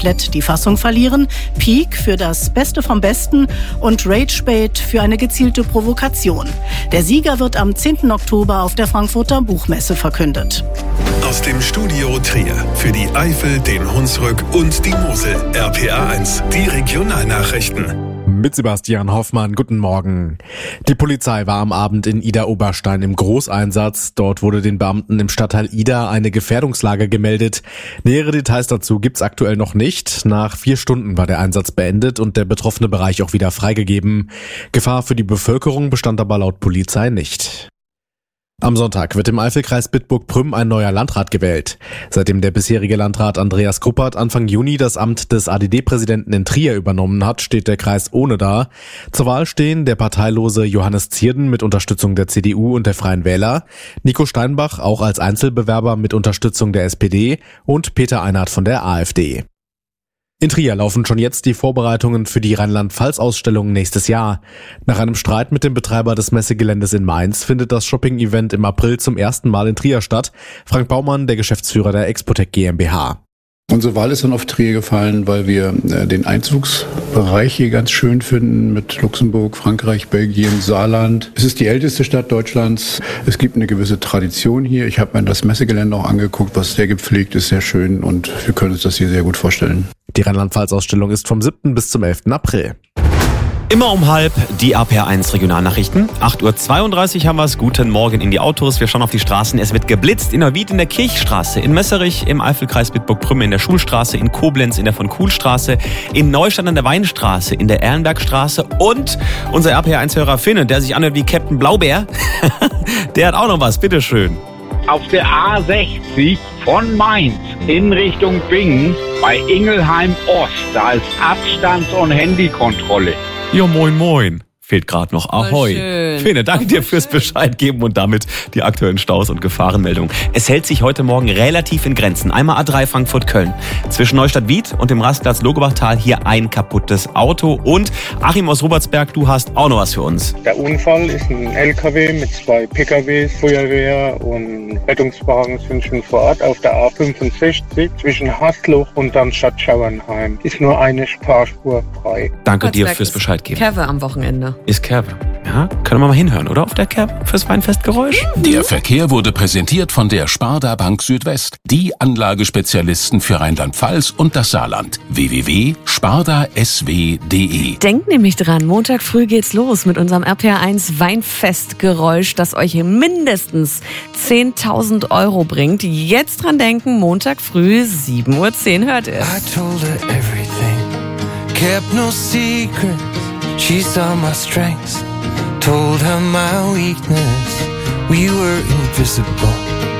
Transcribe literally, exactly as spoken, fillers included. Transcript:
komplett die Fassung verlieren, Peak für das Beste vom Besten und Ragebait für eine gezielte Provokation. Der Sieger wird am zehnten Oktober auf der Frankfurter Buchmesse verkündet. Aus dem Studio Trier für die Eifel, den Hunsrück und die Mosel. R P A eins, die Regionalnachrichten. Mit Sebastian Hoffmann, guten Morgen. Die Polizei war am Abend in Idar-Oberstein im Großeinsatz. Dort wurde den Beamten im Stadtteil Idar eine Gefährdungslage gemeldet. Nähere Details dazu gibt's aktuell noch nicht. Nach vier Stunden war der Einsatz beendet und der betroffene Bereich auch wieder freigegeben. Gefahr für die Bevölkerung bestand aber laut Polizei nicht. Am Sonntag wird im Eifelkreis Bitburg-Prüm ein neuer Landrat gewählt. Seitdem der bisherige Landrat Andreas Kuppert Anfang Juni das Amt des A D D-Präsidenten in Trier übernommen hat, steht der Kreis ohne da. Zur Wahl stehen der parteilose Johannes Zierden mit Unterstützung der C D U und der Freien Wähler, Nico Steinbach auch als Einzelbewerber mit Unterstützung der S P D und Peter Einert von der A f D. In Trier laufen schon jetzt die Vorbereitungen für die Rheinland-Pfalz-Ausstellung nächstes Jahr. Nach einem Streit mit dem Betreiber des Messegeländes in Mainz findet das Shopping-Event im April zum ersten Mal in Trier statt. Frank Baumann, der Geschäftsführer der Expotec GmbH. Unsere Wahl ist dann auf Trier gefallen, weil wir den Einzugsbereich hier ganz schön finden mit Luxemburg, Frankreich, Belgien, Saarland. Es ist die älteste Stadt Deutschlands. Es gibt eine gewisse Tradition hier. Ich habe mir das Messegelände auch angeguckt, was sehr gepflegt ist, sehr schön und wir können uns das hier sehr gut vorstellen. Die Rheinland-Pfalz-Ausstellung ist vom siebten bis zum elften April. Immer um halb die R P A eins Regionalnachrichten. acht Uhr zweiunddreißig haben wir es. Guten Morgen in die Autos. Wir schauen auf die Straßen. Es wird geblitzt in Neuwied in der Kirchstraße, in Messerich im Eifelkreis Bitburg-Prüm in der Schulstraße, in Koblenz in der von Kuhl-Straße, in Neustadt an der Weinstraße, in der Erlenbergstraße und unser R P A eins-Hörer Finne, der sich anhört wie Captain Blaubeer, der hat auch noch was. Bitteschön. Auf der A sechzig von Mainz in Richtung Bingen bei Ingelheim Ost, da ist Abstands- und Handykontrolle. Ja, moin, moin. Fehlt gerade noch. Ahoi. Fene, danke dir fürs Bescheid geben und damit die aktuellen Staus und Gefahrenmeldungen. Es hält sich heute Morgen relativ in Grenzen. Einmal A drei Frankfurt-Köln. Zwischen Neustadt-Wied und dem Rastplatz Logebachtal hier ein kaputtes Auto. Und Achim aus Robertsberg, du hast auch noch was für uns. Der Unfall ist ein L K W mit zwei P K Ws. Feuerwehr und Rettungswagen sind schon vor Ort auf der A fünfundsechzig zwischen Hasloch und dann Stadtschauernheim. Ist nur eine Fahrspur frei. Danke dir fürs Bescheid geben. Kerwe am Wochenende. Ist Kerwe. Ja, können wir mal hinhören, oder? Auf der Kerwe fürs Weinfestgeräusch? Der Verkehr wurde präsentiert von der Sparda Bank Südwest. Die Anlagespezialisten für Rheinland-Pfalz und das Saarland. w w w punkt sparda s w punkt d e. Denkt nämlich dran, Montag früh geht's los mit unserem R P A eins Weinfestgeräusch, das euch mindestens zehntausend Euro bringt. Jetzt dran denken, Montag früh, sieben Uhr zehn hört ihr. I told her everything, kept no secrets. She saw my strengths, told her my weakness. We were invisible.